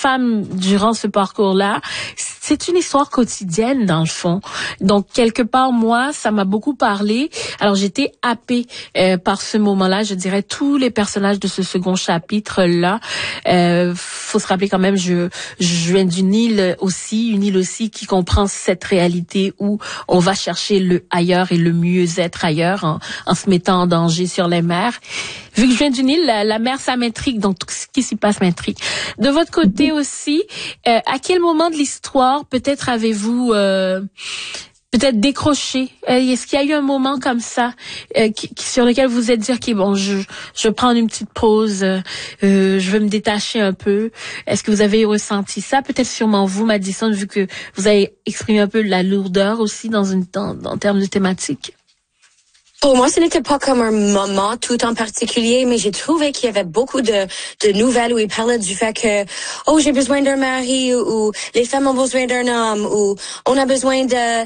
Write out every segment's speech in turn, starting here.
femmes durant ce parcours-là, c'est une histoire quotidienne dans le fond. Donc quelque part, moi, ça m'a beaucoup parlé. Alors j'étais happée par ce moment-là. Je dirais tous les personnages de ce second chapitre-là. Faut se rappeler quand même, je viens d'une île aussi qui comprend cette réalité où on va chercher le ailleurs et le mieux-être ailleurs en se mettant en danger sur les mers. Vu que je viens d'une île, la mer, ça m'intrigue, donc tout ce qui s'y passe m'intrigue. De votre côté aussi, à quel moment de l'histoire peut-être avez-vous peut-être décroché? Est-ce qu'il y a eu un moment comme ça sur lequel vous vous êtes dit, ok, bon, je vais prendre une petite pause, je vais me détacher un peu? Est-ce que vous avez ressenti ça? Peut-être sûrement vous, Madison, vu que vous avez exprimé un peu la lourdeur aussi en termes de thématique. Pour moi, ce n'était pas comme un moment tout en particulier, mais j'ai trouvé qu'il y avait beaucoup de nouvelles où il parlait du fait que, oh, j'ai besoin d'un mari, ou les femmes ont besoin d'un homme, ou on a besoin de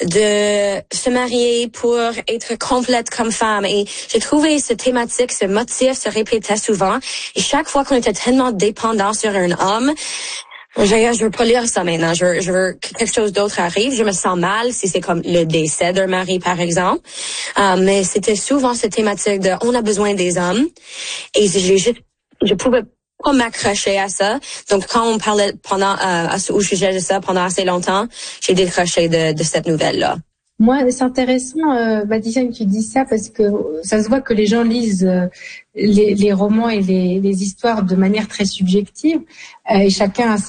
se marier pour être complète comme femme. Et j'ai trouvé ce thématique, ce motif se répétait souvent. Et chaque fois qu'on était tellement dépendant sur un homme, je veux pas lire ça maintenant. Je veux que quelque chose d'autre arrive. Je me sens mal si c'est comme le décès d'un mari, par exemple. Mais c'était souvent cette thématique de on a besoin des hommes. Et je pouvais pas m'accrocher à ça. Donc, quand on parlait au sujet de ça pendant assez longtemps, j'ai décroché de cette nouvelle-là. Moi, c'est intéressant, Madison, que tu dis ça, parce que ça se voit que les gens lisent les romans et les histoires de manière très subjective, et chacun a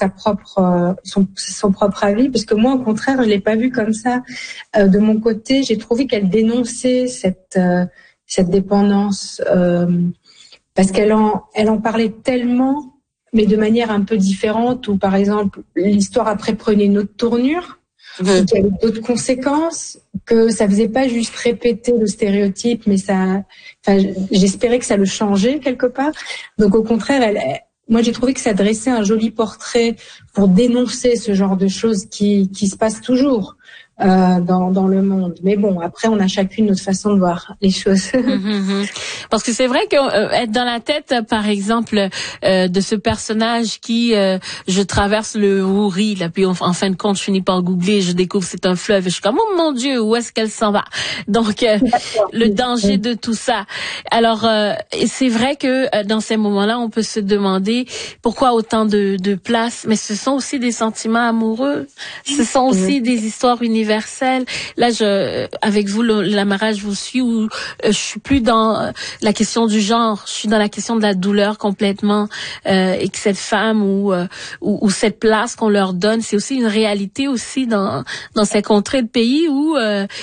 son propre avis, parce que moi, au contraire, je l'ai pas vu comme ça. De mon côté, j'ai trouvé qu'elle dénonçait cette dépendance, parce qu'elle en parlait tellement, mais de manière un peu différente, où par exemple, l'histoire après prenait une autre tournure. Qu'il y avait d'autres conséquences, que ça faisait pas juste répéter le stéréotype, mais j'espérais que ça le changeait quelque part. Donc au contraire, moi j'ai trouvé que ça dressait un joli portrait pour dénoncer ce genre de choses qui se passent toujours dans le monde. Mais bon, après on a chacune notre façon de voir les choses. Parce que c'est vrai que être dans la tête, par exemple, de ce personnage qui, je traverse le Houri, là, puis en fin de compte, je finis par googler, je découvre c'est un fleuve, et je suis comme, oh mon Dieu, où est-ce qu'elle s'en va? Donc, le danger de tout ça. Alors, c'est vrai que dans ces moments-là, on peut se demander pourquoi autant de place, mais ce sont aussi des sentiments amoureux, ce sont aussi des histoires universelles. Là, avec vous, Lamara, je vous suis, où je suis plus dans la question du genre, je suis dans la question de la douleur complètement, et que cette femme ou cette place qu'on leur donne, c'est aussi une réalité aussi dans ces contrées de pays où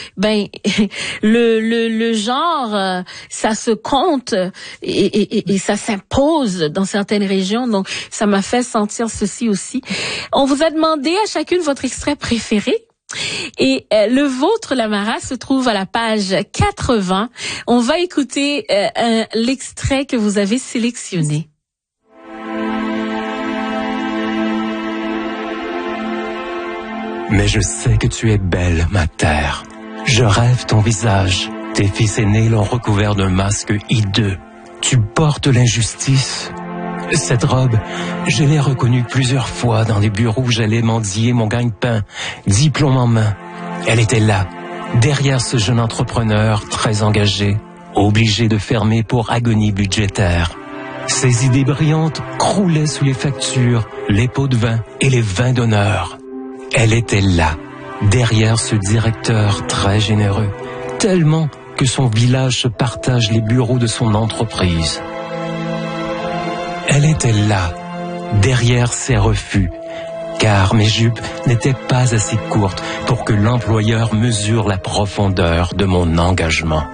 le genre ça se compte et ça s'impose dans certaines régions. Donc ça m'a fait sentir ceci aussi. On vous a demandé à chacune votre extrait préféré. Et le vôtre, Lamara, se trouve à la page 80. On va écouter l'extrait que vous avez sélectionné. Mais je sais que tu es belle, ma terre. Je rêve ton visage. Tes fils aînés l'ont recouvert d'un masque hideux. Tu portes l'injustice. Cette robe, je l'ai reconnue plusieurs fois dans les bureaux où j'allais mendier mon gagne-pain, diplôme en main. Elle était là, derrière ce jeune entrepreneur très engagé, obligé de fermer pour agonie budgétaire. Ses idées brillantes croulaient sous les factures, les pots de vin et les vins d'honneur. Elle était là, derrière ce directeur très généreux, tellement que son village se partage les bureaux de son entreprise. Elle était là, derrière ses refus, car mes jupes n'étaient pas assez courtes pour que l'employeur mesure la profondeur de mon engagement.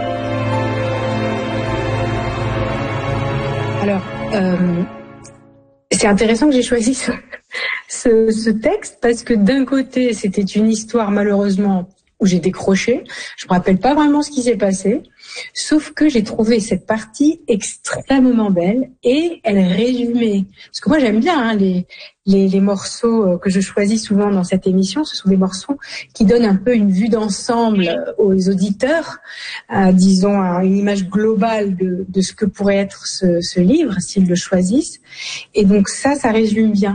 Alors, c'est intéressant que j'ai choisi ce texte, parce que d'un côté, c'était une histoire malheureusement où j'ai décroché. Je me rappelle pas vraiment ce qui s'est passé. Sauf que j'ai trouvé cette partie extrêmement belle et elle résumait. Parce que moi j'aime bien les morceaux que je choisis souvent dans cette émission. Ce sont des morceaux qui donnent un peu une vue d'ensemble aux auditeurs, disons une image globale de ce que pourrait être ce livre s'ils le choisissent. Et donc ça résume bien.